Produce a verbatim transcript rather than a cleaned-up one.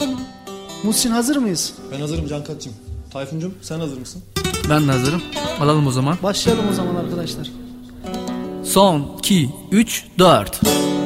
Muhsin, hazır mıyız? Ben hazırım Cankat'cığım. Tayfun'cum sen hazır mısın? Ben de hazırım. Alalım o zaman. Başlayalım o zaman arkadaşlar. Son iki üç dört.